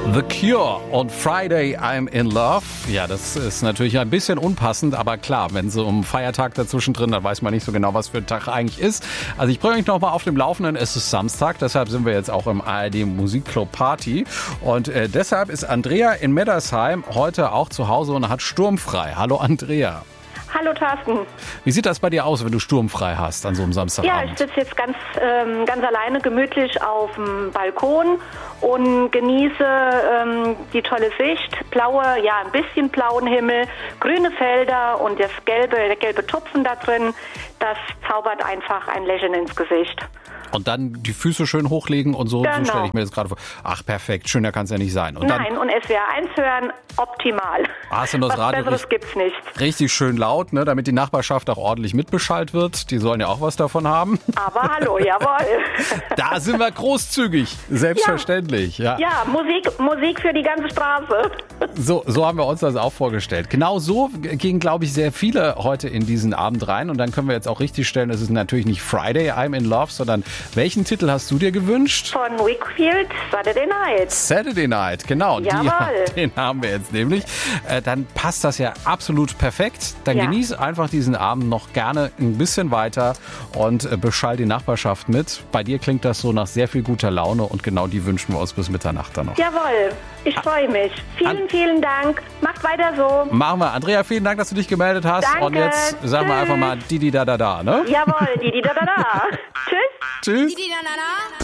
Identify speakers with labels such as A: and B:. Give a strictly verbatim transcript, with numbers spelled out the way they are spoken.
A: The Cure und Friday I'm in Love. Ja, das ist natürlich ein bisschen unpassend, aber klar, wenn so um Feiertag dazwischen drin, dann weiß man nicht so genau, was für ein Tag eigentlich ist. Also ich bringe euch nochmal auf dem Laufenden. Es ist Samstag, deshalb sind wir jetzt auch im A R D Musikclub Party. Und äh, deshalb ist Andrea in Meddersheim heute auch zu Hause und hat sturmfrei. Hallo Andrea.
B: Hallo Thorsten.
A: Wie sieht das bei dir aus, wenn du sturmfrei hast an so einem Samstagabend?
B: Ja, ich sitze jetzt ganz, ähm, ganz alleine gemütlich auf dem Balkon und genieße ähm, die tolle Sicht. Blaue, ja, ein bisschen blauen Himmel, grüne Felder und das gelbe, der gelbe Tupfen da drin, das zaubert einfach ein Lächeln ins Gesicht.
A: Und dann die Füße schön hochlegen und so,
B: Genau.
A: so stelle ich mir das gerade vor. Ach, perfekt, schöner kann es ja nicht sein. Und
B: Nein,
A: dann
B: und S W R eins hören, optimal.
A: hast du das
B: Was
A: Radio
B: Besseres
A: richtig,
B: gibt's nicht.
A: richtig schön laut, ne, damit die Nachbarschaft auch ordentlich mitbeschallt wird. Die sollen ja auch was davon haben.
B: Aber hallo, jawohl.
A: Da sind wir großzügig, selbstverständlich. Ja.
B: Ja, Musik, Musik für die ganze Straße.
A: So, so haben wir uns das auch vorgestellt. Genau so gingen, glaube ich, sehr viele heute in diesen Abend rein. Und dann können wir jetzt auch richtig stellen, es ist natürlich nicht Friday I'm in Love, sondern welchen Titel hast du dir gewünscht?
B: Von Wakefield, Saturday Night.
A: Saturday Night, genau. Die,
B: Jawohl.
A: den haben wir jetzt nämlich. Äh, dann passt das ja absolut perfekt. Dann
B: Ja.
A: genieß einfach diesen Abend noch gerne ein bisschen weiter und äh, beschall die Nachbarschaft mit. Bei dir klingt das so nach sehr viel guter Laune und genau die wünschen wir uns bis Mitternacht dann noch.
B: Jawohl, ich freue mich. Vielen,
A: An-
B: vielen Dank. Macht weiter so.
A: Machen wir. Andrea, vielen Dank, dass du dich gemeldet hast.
B: Danke.
A: Und jetzt sagen wir
B: Tschüss.
A: einfach mal Didi da da da, ne?
B: Jawohl, die, die, da, da, da. Tschüss.
A: Tschüss.
C: Didi, na, na, na.